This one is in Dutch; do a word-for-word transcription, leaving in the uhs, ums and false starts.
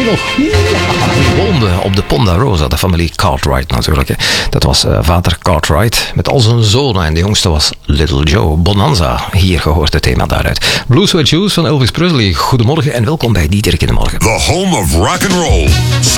je nog? Ja. Woonde op de Ponda Rosa, de familie Cartwright natuurlijk. Hè. Dat was uh, vader Cartwright met al zijn zonen en de jongste was Little Joe. Bonanza, hier gehoord het thema daaruit. Blue Sweat Shoes van Elvis Presley. Goedemorgen en welkom bij Dieterik in de Morgen. The home of rock and roll.